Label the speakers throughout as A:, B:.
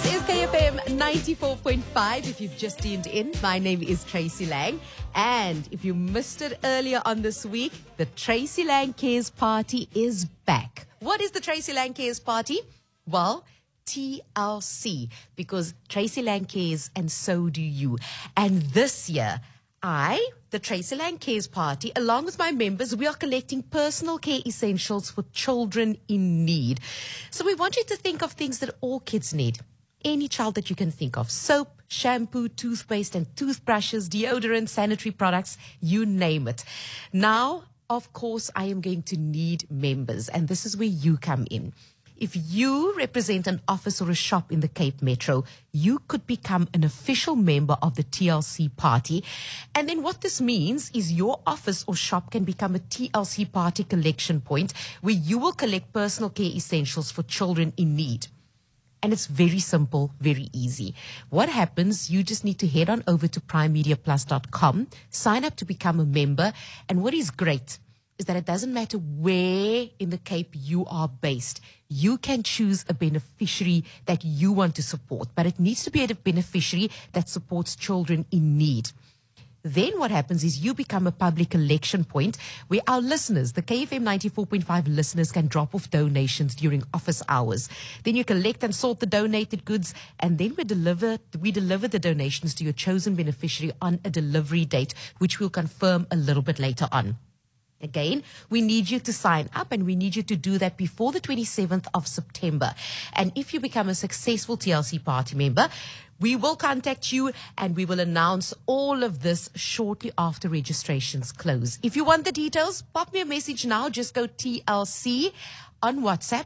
A: This is KFM 94.5. If you've just tuned in, my name is Tracy Lang. And if you missed it earlier on this week, the Tracy Lang Cares Party is back. What is the Tracy Lang Cares Party? Well, TLC, because Tracy Lang cares and so do you. And this year, the Tracy Lang Cares Party, along with my members, we are collecting personal care essentials for children in need. So we want you to think of things that all kids need. Any child that you can think of. Soap, shampoo, toothpaste and toothbrushes, deodorant, sanitary products, you name it. Now, of course, I am going to need members, and this is where you come in. If you represent an office or a shop in the Cape Metro, you could become an official member of the TLC party. And then what this means is your office or shop can become a TLC party collection point where you will collect personal care essentials for children in need. And it's very simple, very easy. What happens, you just need to head on over to primemediaplus.com, sign up to become a member. And what is great is that it doesn't matter where in the Cape you are based. You can choose a beneficiary that you want to support, but it needs to be a beneficiary that supports children in need. Then what happens is you become a public collection point where our listeners, the KFM 94.5 listeners, can drop off donations during office hours. Then you collect and sort the donated goods, and then we deliver the donations to your chosen beneficiary on a delivery date, which we'll confirm a little bit later on. Again, we need you to sign up, and we need you to do that before the 27th of September. And if you become a successful TLC party member, we will contact you and we will announce all of this shortly after registrations close. If you want the details, pop me a message now. Just go TLC on WhatsApp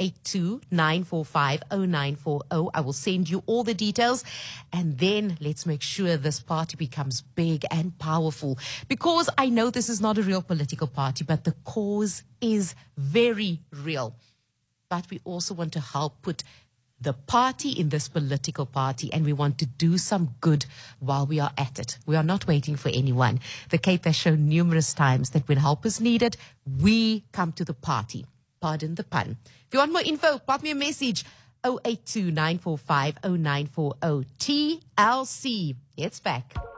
A: 082-945-0940. I will send you all the details, and then let's make sure this party becomes big and powerful, because I know this is not a real political party, but the cause is very real. But we also want to help put the party in this political party, and we want to do some good while we are at it. We are not waiting for anyone. The Cape has shown numerous times that when help is needed, we come to the party. Pardon the pun. If you want more info, pop me a message 082-945-0940. TLC. It's back.